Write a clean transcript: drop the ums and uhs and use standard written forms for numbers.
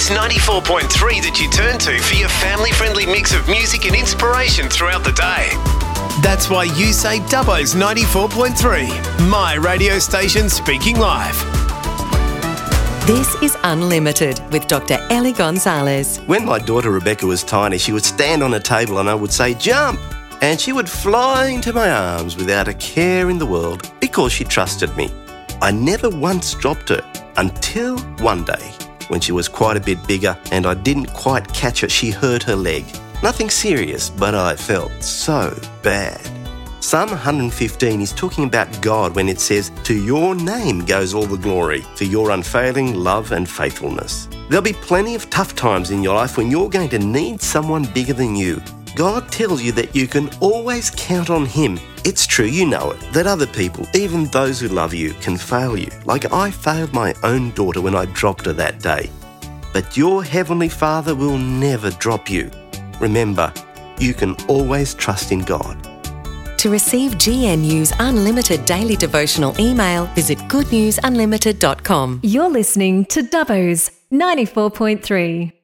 Dubbo's 94.3 that you turn to for your family-friendly mix of music and inspiration throughout the day. That's why you say Dubbo's 94.3, my radio station speaking live. This is Unlimited with Dr. Ellie Gonzalez. When my daughter Rebecca was tiny, she would stand on a table and I would say, "Jump!" And she would fly into my arms without a care in the world because she trusted me. I never once dropped her until one day when she was quite a bit bigger and I didn't quite catch her. She hurt her leg. Nothing serious, but I felt so bad. Psalm 115 is talking about God when it says, "To your name goes all the glory, for your unfailing love and faithfulness." There'll be plenty of tough times in your life when you're going to need someone bigger than you. God tells you that you can always count on Him. It's true, you know it, that other people, even those who love you, can fail you. Like I failed my own daughter when I dropped her that day. But your Heavenly Father will never drop you. Remember, you can always trust in God. To receive GNU's Unlimited Daily Devotional email, visit goodnewsunlimited.com. You're listening to Dubbo's 94.3.